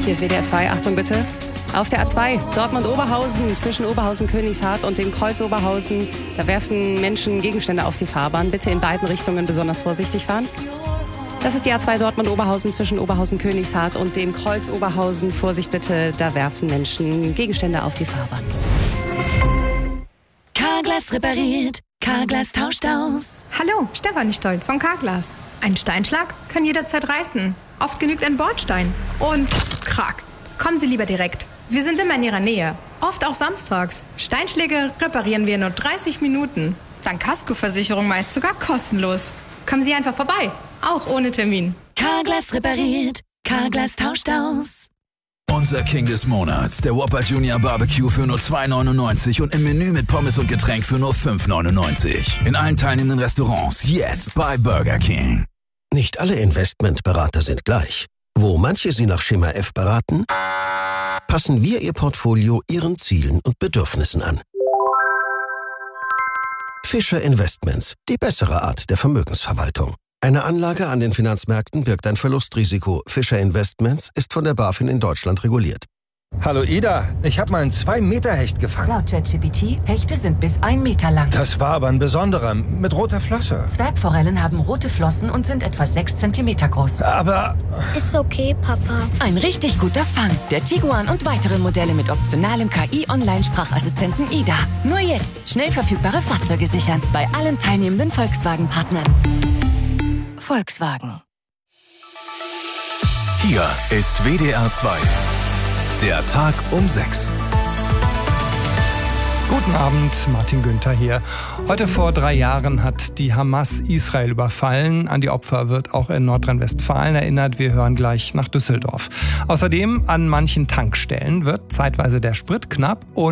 Hier ist WDR 2, Achtung bitte. Auf der A2 Dortmund-Oberhausen zwischen Oberhausen-Königshardt und dem Kreuz Oberhausen. Da werfen Menschen Gegenstände auf die Fahrbahn. Bitte in beiden Richtungen besonders vorsichtig fahren. Das ist die A2 Dortmund-Oberhausen zwischen Oberhausen-Königshardt und dem Kreuz Oberhausen. Vorsicht bitte, da werfen Menschen Gegenstände auf die Fahrbahn. Carglass repariert, Carglass tauscht aus. Hallo, Stefanie Stoll von Carglass. Ein Steinschlag kann jederzeit reißen. Oft genügt ein Bordstein. Und krack. Kommen Sie lieber direkt. Wir sind immer in Ihrer Nähe. Oft auch samstags. Steinschläge reparieren wir in nur 30 Minuten. Dank Kaskoversicherung meist sogar kostenlos. Kommen Sie einfach vorbei. Auch ohne Termin. Carglass repariert, Carglass tauscht aus. Unser King des Monats, der Whopper Junior Barbecue für nur $2,99 und im Menü mit Pommes und Getränk für nur $5,99. In allen teilnehmenden Restaurants jetzt bei Burger King. Nicht alle Investmentberater sind gleich. Wo manche Sie nach Schema F beraten, passen wir Ihr Portfolio Ihren Zielen und Bedürfnissen an. Fischer Investments, die bessere Art der Vermögensverwaltung. Eine Anlage an den Finanzmärkten birgt ein Verlustrisiko. Fischer Investments ist von der BaFin in Deutschland reguliert. Hallo Ida, ich habe mal einen 2-Meter-Hecht gefangen. Laut ChatGPT, Hechte sind bis 1 Meter lang. Das war aber ein besonderer, mit roter Flosse. Zwergforellen haben rote Flossen und sind etwa 6 Zentimeter groß. Aber... Ist okay, Papa. Ein richtig guter Fang. Der Tiguan und weitere Modelle mit optionalem KI-Online-Sprachassistenten Ida. Nur jetzt schnell verfügbare Fahrzeuge sichern. Bei allen teilnehmenden Volkswagen-Partnern. Volkswagen. Hier ist WDR 2. Der Tag um 6. Guten Abend, Martin Günther hier. Heute vor 3 Jahren hat die Hamas Israel überfallen. An die Opfer wird auch in Nordrhein-Westfalen erinnert. Wir hören gleich nach Düsseldorf. Außerdem an manchen Tankstellen wird zeitweise der Sprit knapp und